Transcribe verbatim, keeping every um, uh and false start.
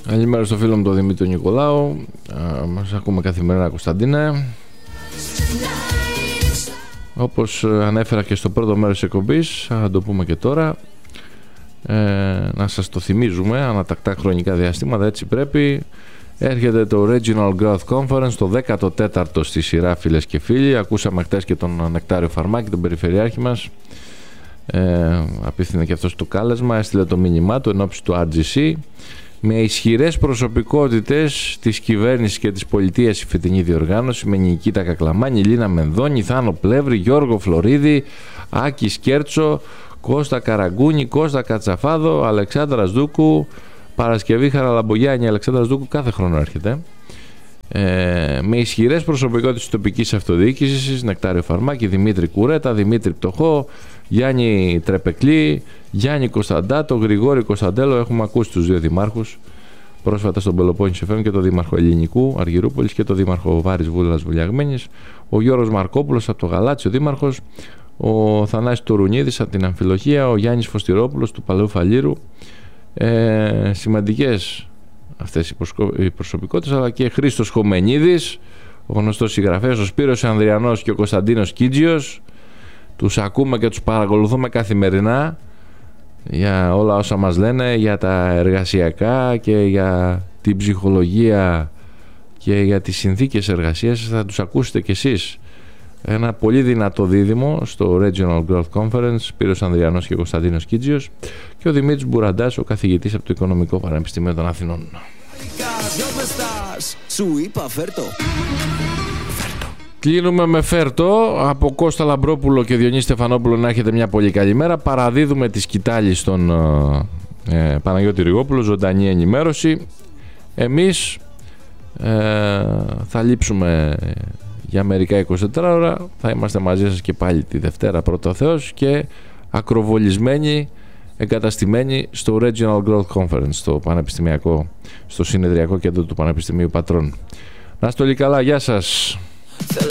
Καλημέρα στο φίλο μου τον Δημήτρη Νικολάου. Μας ακούμε καθημερινά, Κωνσταντίνε. Όπως ανέφερα και στο πρώτο μέρος της εκπομπής, θα το πούμε και τώρα, ε, να σας το θυμίζουμε ανατακτά χρονικά διαστήματα, έτσι πρέπει. Έρχεται το Regional Growth Conference, το δέκατο τέταρτο στη σειρά, φίλες και φίλοι. Ακούσαμε χτες και τον Νεκτάριο Φαρμάκη, τον περιφερειάρχη μας. Ε, απίθυνε και αυτός το κάλεσμα, έστειλε το μήνυμά του ενόψει του αρ τζι σι. Με ισχυρές προσωπικότητες της κυβέρνησης και της πολιτείας η φετινή διοργάνωση, με Νικήτα Κακλαμάνη, Λίνα Μενδώνη, Θάνο Πλεύρη, Γιώργο Φλωρίδη, Άκη Σκέρτσο, Κώστα Καραγκούνη, Κώστα Κατσαφάδο, Αλεξάνδρας Δούκου, Παρασκευή Χαραλαμπογιάννη. Αλεξάνδρας Δούκου κάθε χρόνο έρχεται. Ε, με ισχυρές προσωπικότητες της τοπικής αυτοδιοίκησης, Νεκτάριο Φαρμάκη, Δημήτρη Κουρέτα, Δημήτρη Πτωχό, Γιάννη Τρεπεκλή, Γιάννη Κωνσταντάτο, Γρηγόρη Κωνσταντέλο. Έχουμε ακούσει τους δύο δημάρχους πρόσφατα στον Πελοπόννησο εφ εμ, και το δήμαρχο Ελληνικού Αργυρούπολης και το δήμαρχο Βάρης Βούλας Βουλιαγμένης. Ο Γιώργος Μαρκόπουλος από το Γαλάτσι, ο δήμαρχος. Ο Θανάσης Τουρουνίδης από την Αμφιλοχία. Ο Γιάννης Φωστηρόπουλος του Παλαιού Φαλήρου. Ε, σημαντικές αυτές οι προσωπικότητες, αλλά και Χρήστος Χομενίδης, ο γνωστός συγγραφέας, ο Σπύρος Ανδριανός και ο Κωνσταντίνος Κίτζιος. Τους ακούμε και τους παρακολουθούμε καθημερινά για όλα όσα μας λένε για τα εργασιακά και για την ψυχολογία και για τις συνθήκες εργασίας. Θα τους ακούσετε κι εσείς. Ένα πολύ δυνατό δίδυμο στο Regional Growth Conference, Σπύρος Ανδριανός και Κωνσταντίνος Κίτζιος, και ο Δημήτρης Μπουραντάς, ο καθηγητής από το Οικονομικό Πανεπιστήμιο των Αθηνών. Σου είπα φέρτο. Κλείνουμε με φέρτο από Κώστα Λαμπρόπουλο και Διονύση Στεφανόπουλο. Να έχετε μια πολύ καλή μέρα. Παραδίδουμε τη σκητάλη στον ε, Παναγιώτη Ριγόπουλο, ζωντανή ενημέρωση. Εμείς ε, θα λείψουμε για μερικά εικοσιτέσσερις ώρα. Θα είμαστε μαζί σας και πάλι τη Δευτέρα, πρώτο Θεός, και ακροβολισμένοι, εγκαταστημένοι στο Regional Growth Conference, στο πανεπιστημιακό, στο συνεδριακό κέντρο του Πανεπιστημίου Πατρών. Να είστε όλοι καλά, γεια σας.